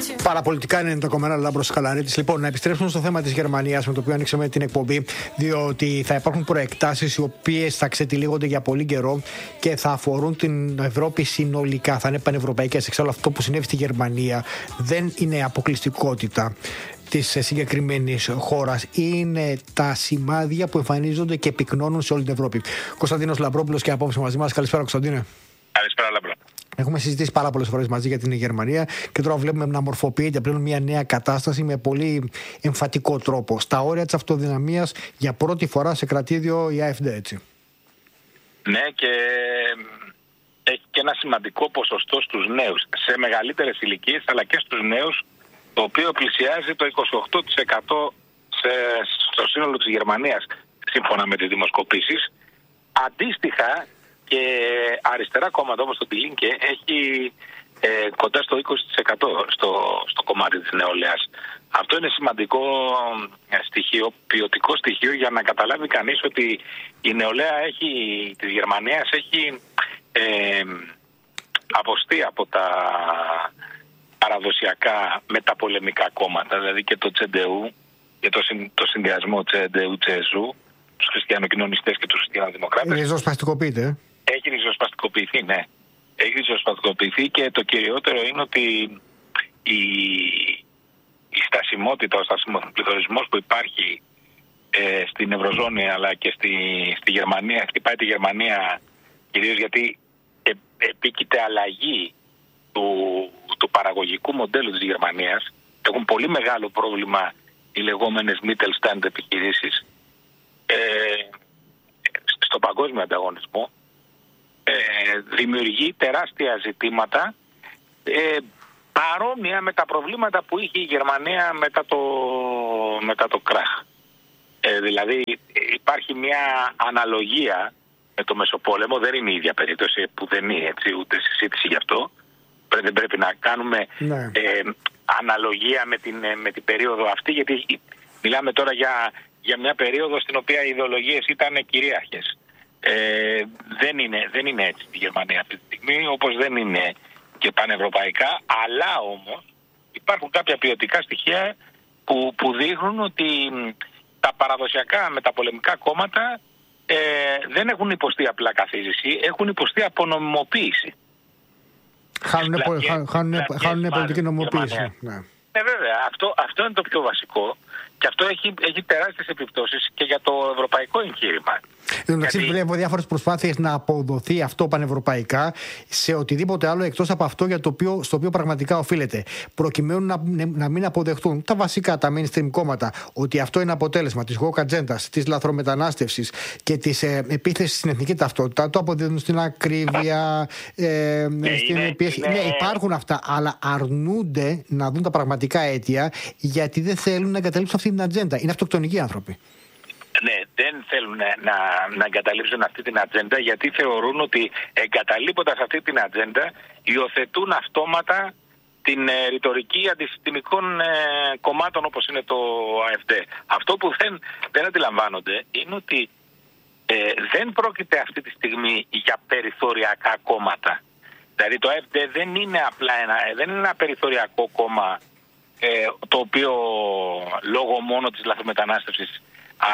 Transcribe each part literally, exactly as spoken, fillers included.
Παραπολιτικά είναι το κομμένα Λάμπρος Καλαρίτης. Λοιπόν, να επιστρέψουμε στο θέμα της Γερμανίας, με το οποίο ανοίξαμε την εκπομπή, διότι θα υπάρχουν προεκτάσεις οι οποίες θα ξετυλίγονται για πολύ καιρό και θα αφορούν την Ευρώπη συνολικά. Θα είναι πανευρωπαϊκές. Εξάλλου, αυτό που συνέβη στη Γερμανία δεν είναι αποκλειστικότητα της συγκεκριμένης χώρας. Είναι τα σημάδια που εμφανίζονται και πυκνώνουν σε όλη την Ευρώπη. Κωνσταντίνος Λαμπρόπουλος και απόψε μαζί μας. Καλησπέρα, Κωνσταντίνε. Καλησπέρα, Λαμπρό. Έχουμε συζητήσει πάρα πολλές φορές μαζί για την Γερμανία και τώρα βλέπουμε να μορφοποιείται πλέον μια νέα κατάσταση με πολύ εμφατικό τρόπο. Στα όρια της αυτοδυναμίας για πρώτη φορά σε κρατήδιο η AfD, έτσι. Ναι, και έχει και ένα σημαντικό ποσοστό στους νέους, σε μεγαλύτερες ηλικίες αλλά και στους νέους, το οποίο πλησιάζει το είκοσι οκτώ τοις εκατό σε, στο σύνολο της Γερμανίας, σύμφωνα με τις δημοσκοπήσεις. Αντίστοιχα, και αριστερά κόμματα όπως το Die Linke έχει ε, κοντά στο είκοσι τοις εκατό στο, στο κομμάτι της νεολαίας. Αυτό είναι σημαντικό στοιχείο, ποιοτικό στοιχείο, για να καταλάβει κανείς ότι η νεολαία έχει, της Γερμανίας έχει ε, αποστεί από τα παραδοσιακά μεταπολεμικά κόμματα, δηλαδή και το Τσεντεού και το, το συνδυασμό Τσεντεού-Τσεζού, τους χριστιανοκοινωνιστές και τους χριστιανοδημοκράτες. Ριζοσπαστικοποιείται. Έχει ριζοσπαστικοποιηθεί, ναι. Έχει ριζοσπαστικοποιηθεί και το κυριότερο είναι ότι η, η στασιμότητα, ο στασιμοπληθωρισμός που υπάρχει ε, στην Ευρωζώνη αλλά και στη, στη Γερμανία, χτυπάει τη Γερμανία κυρίως γιατί ε, επίκειται αλλαγή του, του παραγωγικού μοντέλου της Γερμανίας. Έχουν πολύ μεγάλο πρόβλημα οι λεγόμενες Mittelstand επιχειρήσεις ε, στον παγκόσμιο ανταγωνισμό. Ε, δημιουργεί τεράστια ζητήματα ε, παρόμοια με τα προβλήματα που είχε η Γερμανία μετά το, μετά το κράχ. Ε, δηλαδή υπάρχει μια αναλογία με το Μεσοπόλεμο, δεν είναι η ίδια περίπτωση που δεν είναι έτσι, ούτε συζήτηση γι' αυτό. Δεν πρέπει να κάνουμε ναι. ε, αναλογία με την, με την περίοδο αυτή, γιατί μιλάμε τώρα για, για μια περίοδο στην οποία οι ιδεολογίες ήταν κυρίαρχες. Ε, δεν, είναι, δεν είναι έτσι στη Γερμανία αυτή τη στιγμή, όπως δεν είναι και πανευρωπαϊκά, αλλά όμως υπάρχουν κάποια ποιοτικά στοιχεία που, που δείχνουν ότι τα παραδοσιακά μεταπολεμικά κόμματα ε, δεν έχουν υποστεί απλά καθίζηση, έχουν υποστεί απονομιμοποίηση. Χάνουν πολιτική νομιμοποίηση. Ναι. Ε, βέβαια, αυτό, αυτό είναι το πιο βασικό και αυτό έχει, έχει τεράστιες επιπτώσεις και για το ευρωπαϊκό εγχείρημα. Εντάξει, Γιατί... βλέπω διάφορες προσπάθειες να αποδοθεί αυτό πανευρωπαϊκά σε οτιδήποτε άλλο εκτός από αυτό για το οποίο, στο οποίο πραγματικά οφείλεται. Προκειμένου να, να μην αποδεχτούν τα βασικά, τα mainstream κόμματα, ότι αυτό είναι αποτέλεσμα της woke ατζέντας, της λαθρομετανάστευσης και της ε, επίθεσης στην εθνική ταυτότητα, το αποδίδουν στην ακρίβεια, ε, ναι, στην είναι, πίεση. είναι... Ναι, υπάρχουν αυτά, αλλά αρνούνται να δουν τα πραγματικά αίτια, γιατί δεν θέλουν να εγκαταλείψουν αυτή την ατζέντα. Είναι αυτοκτονικοί άνθρωποι. Ναι, δεν θέλουν να, να, να εγκαταλείψουν αυτή την ατζέντα, γιατί θεωρούν ότι εγκαταλείποντας αυτή την ατζέντα υιοθετούν αυτόματα την ε, ρητορική αντισυστημικών ε, κομμάτων όπως είναι το AfD. Αυτό που δεν, δεν αντιλαμβάνονται είναι ότι ε, δεν πρόκειται αυτή τη στιγμή για περιθωριακά κόμματα. Δηλαδή το AfD δεν είναι απλά ένα, δεν είναι ένα περιθωριακό κόμμα ε, το οποίο λόγω μόνο της λαθρομετανάστευσης Α,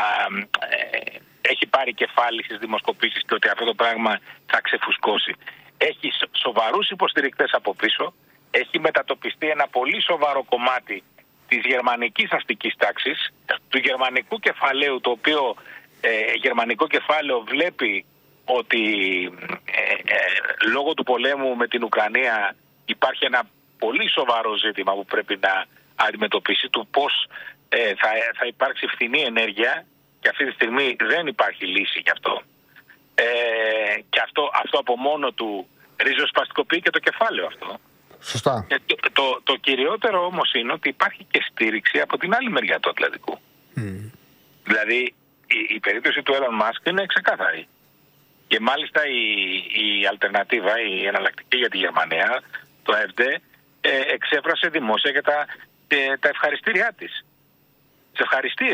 ε, έχει πάρει κεφάλι στις δημοσκοπήσεις και ότι αυτό το πράγμα θα ξεφουσκώσει. Έχει σοβαρούς υποστηρικτές από πίσω, έχει μετατοπιστεί ένα πολύ σοβαρό κομμάτι της γερμανικής αστικής τάξης, του γερμανικού κεφαλαίου, το οποίο ε, γερμανικό κεφάλαιο βλέπει ότι ε, ε, λόγω του πολέμου με την Ουκρανία υπάρχει ένα πολύ σοβαρό ζήτημα που πρέπει να αντιμετωπίσει, του πώς Ε, θα, θα υπάρξει φθηνή ενέργεια και αυτή τη στιγμή δεν υπάρχει λύση γι' αυτό. Ε, και αυτό, αυτό από μόνο του ριζοσπαστικοποιεί και το κεφάλαιο αυτό. Σωστά. Ε, το, το, το κυριότερο όμως είναι ότι υπάρχει και στήριξη από την άλλη μεριά του Ατλαντικού. Mm. Δηλαδή η, η περίπτωση του Elon Musk είναι ξεκάθαρη. Και μάλιστα η, η αλτερνατίβα, η εναλλακτική για τη Γερμανία, το AfD, ε, εξέφρασε δημόσια για τα, ε, τα ευχαριστήριά της. Τις ευχαριστίες της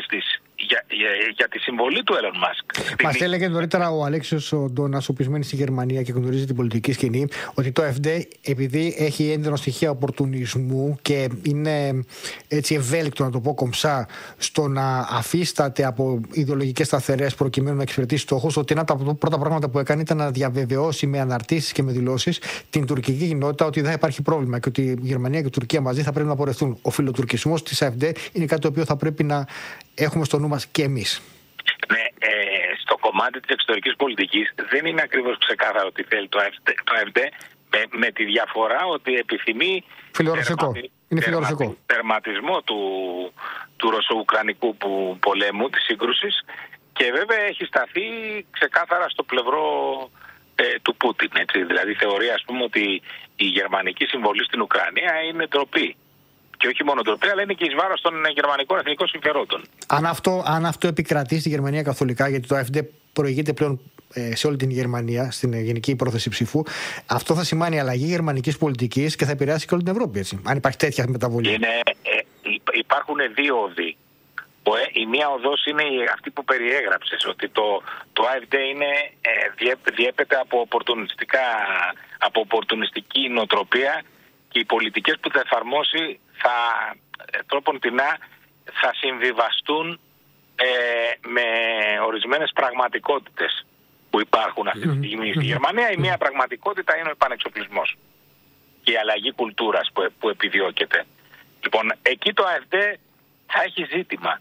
για, για, για τη συμβολή του Elon Musk. Μας έλεγε νωρίτερα ο Αλέξιος ο Ντόνας, ο οποίος μένει στη Γερμανία και γνωρίζει την πολιτική σκηνή, ότι το AfD, επειδή έχει έντονο στοιχεία οπορτουνισμού και είναι έτσι ευέλικτο, να το πω κομψά, στο να αφίσταται από ιδεολογικές σταθερές προκειμένου να εξυπηρετήσει στόχους, ότι ένα από τα πρώτα πράγματα που έκανε ήταν να διαβεβαιώσει με αναρτήσεις και με δηλώσεις την τουρκική κοινότητα ότι δεν υπάρχει πρόβλημα και ότι η Γερμανία και η Τουρκία μαζί θα πρέπει να πορευτούν. Ο φιλοτουρκισμός της AfD είναι κάτι το οποίο θα πρέπει να έχουμε στο νου μας και εμείς. Ναι, ε, στο κομμάτι της εξωτερικής πολιτικής δεν είναι ακριβώς ξεκάθαρο τι θέλει το AfD, το AfD με, με τη διαφορά ότι επιθυμεί φιλορωσικό. Τερμα, είναι φιλορωσικό. τερματισμό του, του ρωσο-ουκρανικού πολέμου, της σύγκρουσης, και βέβαια έχει σταθεί ξεκάθαρα στο πλευρό ε, του Πούτιν. Έτσι. Δηλαδή θεωρεί, ας πούμε, ότι η γερμανική συμβολή στην Ουκρανία είναι ντροπή. Και όχι μόνο ντροπή, αλλά είναι και εις βάρος των γερμανικών εθνικών συμφερόντων. Αν αυτό, αν αυτό επικρατεί στη Γερμανία καθολικά, γιατί το AfD προηγείται πλέον ε, σε όλη την Γερμανία, στην γενική πρόθεση ψήφου, αυτό θα σημαίνει αλλαγή γερμανικής πολιτικής και θα επηρεάσει και όλη την Ευρώπη. Έτσι, αν υπάρχει τέτοια μεταβολή. Είναι, ε, υπάρχουν δύο οδοί. Η μία οδός είναι αυτή που περιέγραψες, ότι το, το AfD είναι, ε, διέπεται από, οπορτουνιστικά, από οπορτουνιστική νοοτροπία, και οι πολιτικές που θα εφαρμόσει θα, τρόπον τεινά, θα συμβιβαστούν ε, με ορισμένες πραγματικότητες που υπάρχουν αυτή τη στιγμή στη Γερμανία. Η μία πραγματικότητα είναι ο επανεξοπλισμός και η αλλαγή κουλτούρας που, που επιδιώκεται. Λοιπόν, εκεί το AfD θα έχει ζήτημα.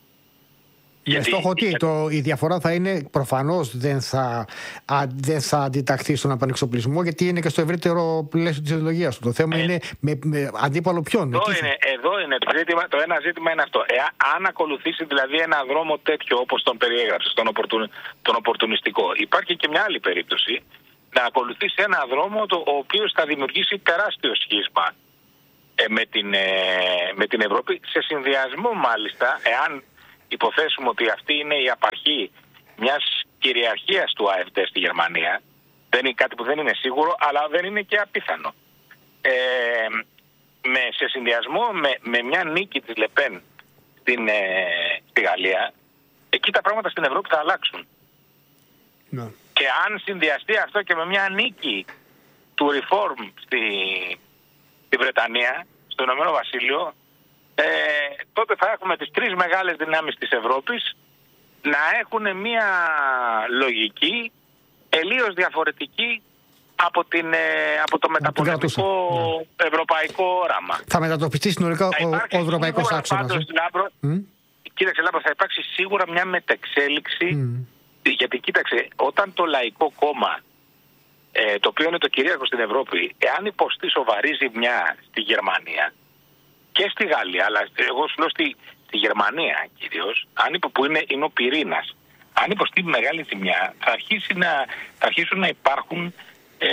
Για στόχο τι, το, η διαφορά θα είναι, προφανώς δεν θα, α, δεν θα αντιταχθεί στον επανεξοπλισμό, γιατί είναι και στο ευρύτερο πλαίσιο της ιδεολογίας του. Το θέμα ε, είναι με, με αντίπαλο ποιον. Εδώ είναι, εδώ είναι το ζήτημα. Το ένα ζήτημα είναι αυτό. Ε, αν ακολουθήσει δηλαδή ένα δρόμο τέτοιο όπως τον περιέγραψε, τον, οπορτουν, τον οπορτουνιστικό, υπάρχει και μια άλλη περίπτωση να ακολουθήσει ένα δρόμο το, ο οποίος θα δημιουργήσει τεράστιο σχίσμα ε, με, την, ε, με την Ευρώπη, σε συνδυασμό μάλιστα, εάν υποθέσουμε ότι αυτή είναι η απαρχή μιας κυριαρχίας του AfD στη Γερμανία. Δεν είναι κάτι που δεν είναι σίγουρο, αλλά δεν είναι και απίθανο. Ε, με, σε συνδυασμό με, με μια νίκη της Λεπέν στην, ε, στη Γαλλία, εκεί τα πράγματα στην Ευρώπη θα αλλάξουν. Ναι. Και αν συνδυαστεί αυτό και με μια νίκη του Reform στη, στη Βρετανία, στο Ηνωμένο Βασίλειο, Ε, τότε θα έχουμε τις τρεις μεγάλες δυνάμεις της Ευρώπης να έχουν μια λογική τελείως διαφορετική από, την, ε, από το μεταπολεμικό ναι. ευρωπαϊκό όραμα. Θα μετατοπιστεί συνολικά ο, ο ευρωπαϊκός άξονας. Mm. Κοίταξε, Λάμπρο, θα υπάρξει σίγουρα μια μετεξέλιξη, mm. γιατί κοίταξε, όταν το Λαϊκό Κόμμα, ε, το οποίο είναι το κυρίαρχο στην Ευρώπη, εάν υποστεί σοβαρή ζημιά στη Γερμανία και στη Γαλλία, αλλά εγώ σου λέω στη, στη Γερμανία κυρίως, που είναι, είναι ο πυρήνας. Αν υποστεί μεγάλη ζημιά, θα, αρχίσει να, θα αρχίσουν να υπάρχουν ε,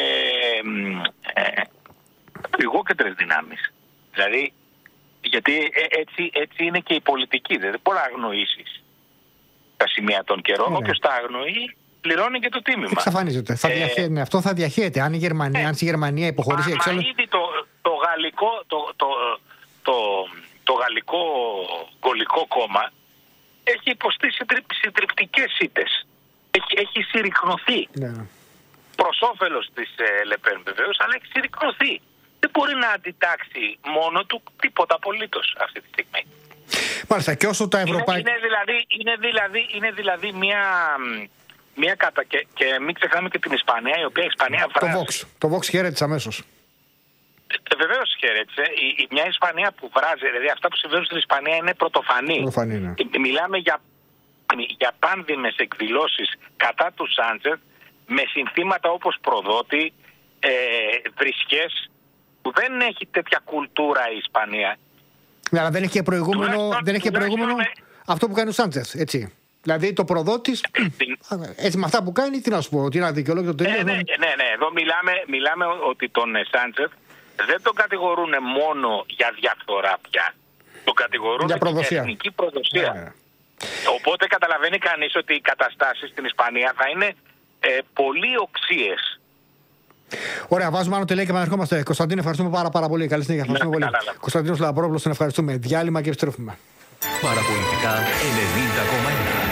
ε, πηγόκεντρες δυνάμεις. Δηλαδή, γιατί ε, έτσι, έτσι είναι και η πολιτική. Δεν μπορεί να αγνοήσεις τα σημεία των καιρών. Ναι. Όποιος τα αγνοεί, πληρώνει και το τίμημα. Εξαφανίζεται. Θα διαχέ... ναι, αυτό θα διαχέεται. Αν η Γερμανία, ε, αν η Γερμανία υποχωρήσει εξάλλου... ήδη το, το γαλλικό... Το, το, Το, το γαλλικό γκολικό κόμμα έχει υποστεί συντριπτικές ήττες. Έχει, έχει συρρυκνωθεί. Ναι. Προς όφελος της ε, Λεπέν βεβαίως, αλλά έχει συρρυκνωθεί. Δεν μπορεί να αντιτάξει μόνο του τίποτα απολύτως αυτή τη στιγμή. Μάλιστα, και όσο τα ευρωπαϊκά... Είναι, είναι, δηλαδή, είναι, δηλαδή, είναι δηλαδή μια... μια κατα... και, και μην ξεχνάμε και την Ισπανία, η οποία η Ισπανία βράζει. Το Vox, το Vox χαίρετησε αμέσως. Ε, βεβαίως χαίρετησε. Η, η, μια Ισπανία που βράζει, δηλαδή αυτά που συμβαίνουν στην Ισπανία είναι πρωτοφανή. Πρωτοφανή, ναι. ε, μιλάμε για, για πάνδημες εκδηλώσεις κατά του Σάντσεφ με συνθήματα όπως προδότη, ε, βρισχές, που δεν έχει τέτοια κουλτούρα η Ισπανία. Ναι, αλλά δεν έχει και προηγούμενο, τουλάχιστον, δεν έχει προηγούμενο με... αυτό που κάνει ο Σάντσεφ, έτσι. Δηλαδή το προδότης, έτσι με αυτά που κάνει, τι να σου πω, ότι είναι αδικαιολόγητο τελείως. Ναι, ναι, ναι, ναι, εδώ μιλάμε, μιλάμε ότι τον Σάντσεφ δεν τον κατηγορούν μόνο για διαφθορά πια. Τον κατηγορούν για, για εθνική προδοσία. Yeah. Οπότε καταλαβαίνει κανείς ότι οι καταστάσεις στην Ισπανία θα είναι ε, πολύ οξύες. Ωραία, βάζουμε άνω τελεία και επαναρχόμαστε. Κωνσταντίνε, ευχαριστούμε πάρα, πάρα πολύ. Καλή συνέχεια. Ευχαριστούμε πολύ. Κωνσταντίνος Λαμπρόπουλος, τον ευχαριστούμε. Διάλειμμα και επιστρέφουμε. Παραπολιτικά ενενήντα κόμμα ένα.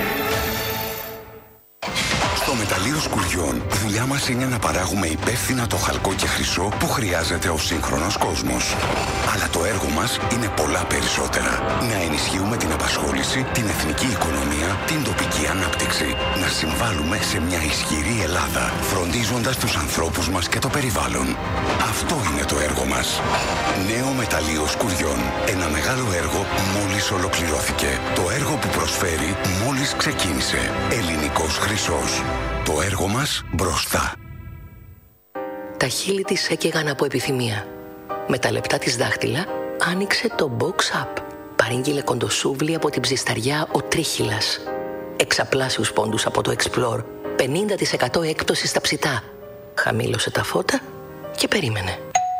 Στο μεταλλείο Σκουριών, δουλειά μας είναι να παράγουμε υπεύθυνα το χαλκό και χρυσό που χρειάζεται ο σύγχρονος κόσμος. Αλλά το έργο μας είναι πολλά περισσότερα. Να ενισχύουμε την απασχόληση, την εθνική οικονομία, την τοπική ανάπτυξη. Να συμβάλλουμε σε μια ισχυρή Ελλάδα, φροντίζοντας τους ανθρώπους μας και το περιβάλλον. Αυτό είναι το έργο μας. Νέο μεταλλείο Σκουριών. Ένα μεγάλο έργο μόλις ολοκληρώθηκε. Το έργο που προσφέρει μόλις ξεκίνησε. Ελληνικός χρυσός. Το έργο μας μπροστά. Τα χείλη της έκαιγαν από επιθυμία. Με τα λεπτά της δάχτυλα άνοιξε το Box Up. Παρήγγειλε κοντοσούβλι από την ψισταριά ο Τρίχυλας. Εξαπλάσιους πόντους από το Explore. πενήντα τοις εκατό έκπτωση στα ψητά. Χαμήλωσε τα φώτα και περίμενε.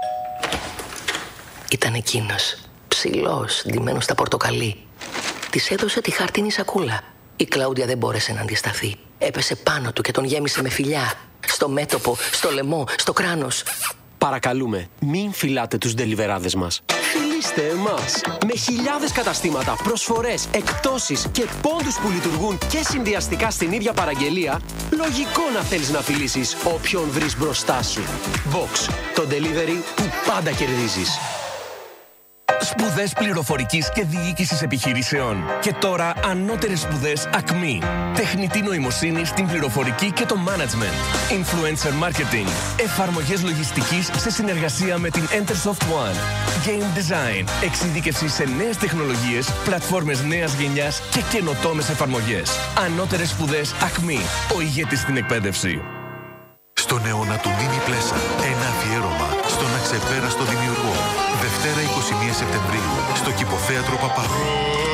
Ήταν εκείνος, ψηλός, ντυμένος στα πορτοκαλί. Της έδωσε τη χάρτινη σακούλα. Η Κλάουντια δεν μπόρεσε να αντισταθεί. Έπεσε πάνω του και τον γέμισε με φιλιά. Στο μέτωπο, στο λαιμό, στο κράνος. Παρακαλούμε, μην φυλάτε τους ντελιβεράδες μας. Φιλήστε εμάς. Με χιλιάδες καταστήματα, προσφορές, εκπτώσεις και πόντους που λειτουργούν και συνδυαστικά στην ίδια παραγγελία, λογικό να θέλεις να φιλήσεις όποιον βρεις μπροστά σου. Box, το delivery που πάντα κερδίζεις. Σπουδές πληροφορικής και διοίκησης επιχειρήσεων. Και τώρα ανώτερες σπουδές Ακμή. Τεχνητή νοημοσύνη στην πληροφορική και το management. Influencer marketing. Εφαρμογές λογιστικής σε συνεργασία με την Entersoft One. Game design. Εξειδίκευση σε νέες τεχνολογίες, πλατφόρμες νέας γενιάς και καινοτόμες εφαρμογές. Ανώτερες σπουδές Ακμή. Ο ηγέτης στην εκπαίδευση. Στον αιώνα του Μίνι Πλέσα, ένα αφιέρωμα στον αξεπέραστο δημιουργό. Δευτέρα εικοστή πρώτη Σεπτεμβρίου, στο Κηποθέατρο Παπάγου.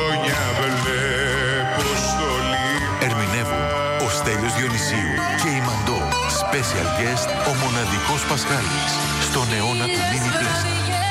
Ερμηνεύουν ο Στέλιος Διονυσίου και η Μαντώ. Special guest, ο μοναδικός Πασχάλης. Στον αιώνα του Μίνι Πλέσα.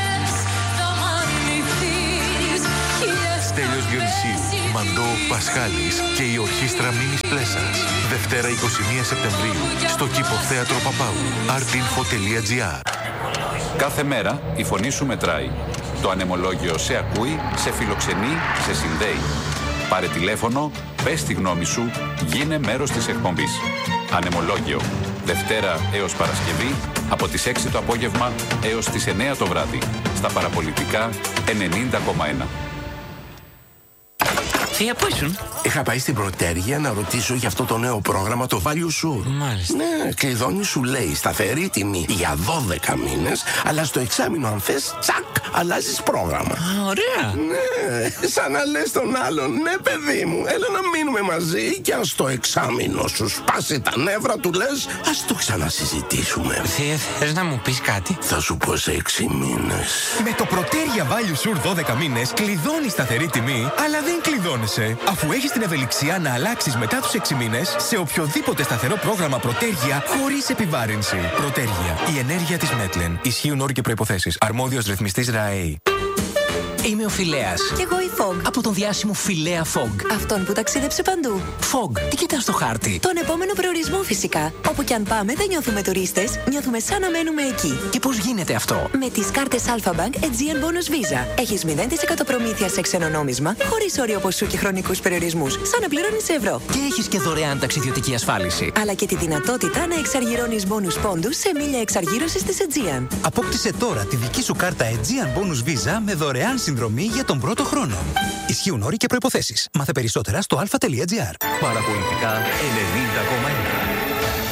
Στέλιος Διονυσίου, Μαντώ, Πασχάλης και η ορχήστρα Μίνις Πλέσας. Δευτέρα εικοστή πρώτη Σεπτεμβρίου, στο Κηποθέατρο Παπάγου. artinfo τελεία gr. Κάθε μέρα η φωνή σου μετράει. Το ανεμολόγιο σε ακούει, σε φιλοξενεί, σε συνδέει. Πάρε τηλέφωνο, πες τη γνώμη σου, γίνε μέρος της εκπομπής. Ανεμολόγιο. Δευτέρα έως Παρασκευή, από τις έξι το απόγευμα έως τις εννέα το βράδυ. Στα Παραπολιτικά ενενήντα κόμμα ένα. Θεία, πού ήσουν? Είχα πάει στην Πρωτέργεια να ρωτήσω για αυτό το νέο πρόγραμμα, το Value Sure. Μάλιστα. Ναι, κλειδώνει, σου λέει σταθερή τιμή για δώδεκα μήνες, αλλά στο εξάμηνο, αν θες, τσακ, αλλάζεις πρόγραμμα. Α, ωραία. Ναι, σαν να λες τον άλλον, ναι, παιδί μου, έλα να μείνουμε μαζί και αν στο εξάμηνο σου σπάσει τα νεύρα, του λες, ας το ξανασυζητήσουμε. Θεία, θες να μου πεις κάτι? Θα σου πω σε έξι μήνες. Με το Πρωτέργεια Value Sure δώδεκα μήνες κλειδώνει σταθερή τιμή, αλλά δεν κλειδώνεσαι, αφού έχεις την ευελιξία να αλλάξεις μετά τους έξι μήνες σε οποιοδήποτε σταθερό πρόγραμμα Πρωτέργεια χωρίς επιβάρυνση. Πρωτέργεια. Η ενέργεια της Μέτλεν. Ισχύουν όροι και προϋποθέσεις. Αρμόδιος ρυθμιστής ΡΑΕΗ. Είμαι ο Φιλέας. Κι εγώ η Fog. Από τον διάσημο Φιλέα Fog. Αυτόν που ταξίδεψε παντού. Fog, τι κοιτάς στο χάρτη? Τον επόμενο προορισμό φυσικά. Όπου κι αν πάμε δεν νιώθουμε τουρίστες, νιώθουμε σαν να μένουμε εκεί. Και πώς γίνεται αυτό? Με τις κάρτες Alpha Bank Aegean Bonus Visa. Έχεις μηδέν τοις εκατό προμήθεια σε ξένο νόμισμα, χωρίς όριο ποσού και χρονικούς περιορισμούς, σαν να πληρώνεις σε ευρώ. Και έχεις και δωρεάν ταξιδιωτική ασφάλιση. Αλλά και τη δυνατότητα να εξαργυρώνεις bonus πόντους σε μίλια εξαργύρωσης της Aegean. Απόκτησε τώρα τη δική σου κάρτα Aegean Bonus Visa με δωρεάν συνδρομή για τον πρώτο χρόνο. Ισχύουν όροι και προϋποθέσεις. Μάθε περισσότερα στο αλφα τελεία τζι άρ. Παραπολιτικά ενενήντα κόμμα ένα.